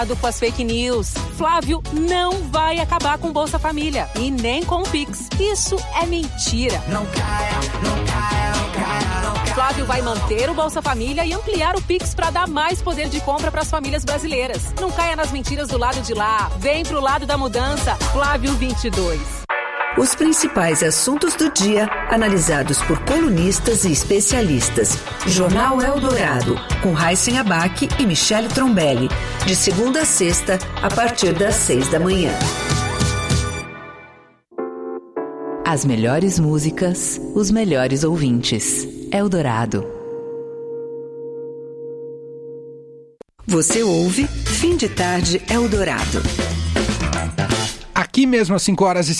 Com as fake news. Flávio não vai acabar com Bolsa Família e nem com o Pix. Isso é mentira. Não caia, não caia, não caia, não caia. Flávio vai manter o Bolsa Família e ampliar o Pix para dar mais poder de compra para as famílias brasileiras. Não caia nas mentiras do lado de lá. Vem pro lado da mudança. Flávio 22. Os principais assuntos do dia, analisados por colunistas e especialistas. Jornal Eldorado, com Raíssen Abac e Michele Trombelli. De segunda a sexta, a partir das 6 da manhã. As melhores músicas, os melhores ouvintes. Eldorado. Você ouve Fim de Tarde Eldorado. Aqui mesmo às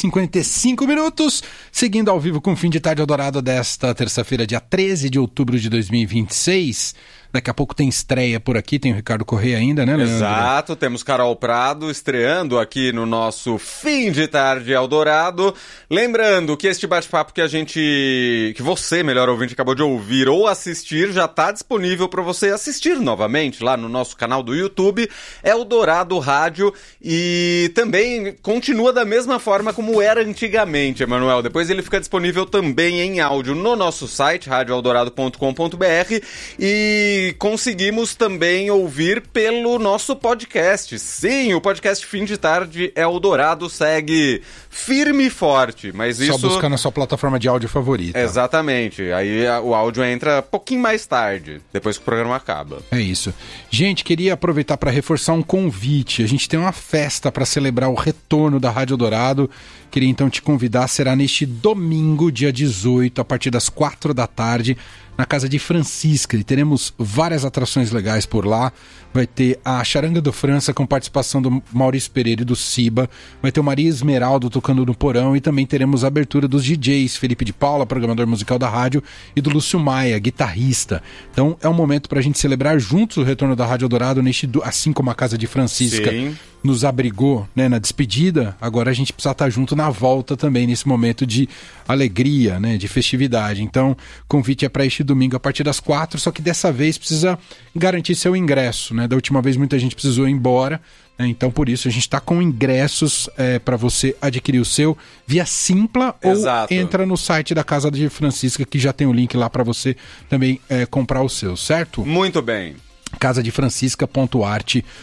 5h55, seguindo ao vivo com o Fim de Tarde Eldorado desta terça-feira, dia 13 de outubro de 2026. Daqui a pouco tem estreia por aqui, tem o Ricardo Corrêa ainda, né, Leandro? Exato, temos Carol Prado estreando aqui no nosso Fim de Tarde Eldorado. Lembrando que este bate-papo que você, melhor ouvinte, acabou de ouvir ou assistir, já está disponível para você assistir novamente lá no nosso canal do YouTube, Eldorado Rádio, e também continua da mesma forma como era antigamente, Emanuel. Depois ele fica disponível também em áudio no nosso site, radioeldorado.com.br, e conseguimos também ouvir pelo nosso podcast. Sim, o podcast Fim de Tarde Eldorado segue firme e forte, mas só isso... Só buscar na sua plataforma de áudio favorita. Exatamente. Aí o áudio entra um pouquinho mais tarde, depois que o programa acaba. É isso. Gente, queria aproveitar para reforçar um convite. A gente tem uma festa para celebrar o retorno da Rádio Eldorado. Queria então te convidar, será neste domingo, dia 18, a partir das 4 da tarde, na Casa de Francisca, e teremos várias atrações legais por lá. Vai ter a Charanga do França com participação do Maurício Pereira e do Ciba, vai ter o Maria Esmeralda tocando no porão, e também teremos a abertura dos DJs Felipe de Paula, programador musical da rádio, e do Lúcio Maia, guitarrista. Então é um momento para a gente celebrar juntos o retorno da Rádio Eldorado, assim como a Casa de Francisca Sim. nos abrigou, né, na despedida. Agora a gente precisa estar junto na volta também, nesse momento de alegria, né, de festividade. Então, o convite é para este domingo a partir das 4, só que dessa vez precisa garantir seu ingresso, né? Da última vez muita gente precisou ir embora, né? Então por isso a gente está com ingressos para você adquirir o seu via Simpla. Exato. Ou entra no site da Casa de Francisca, que já tem o link lá para você também comprar o seu, certo? Muito bem. casadefrancisca.arte.br.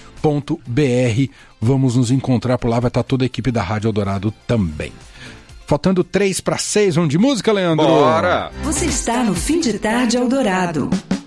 Vamos nos encontrar por lá, vai estar toda a equipe da Rádio Eldorado também. Faltando 3 para 6, vamos de música, Leandro? Bora! Você está no Fim de Tarde Eldorado.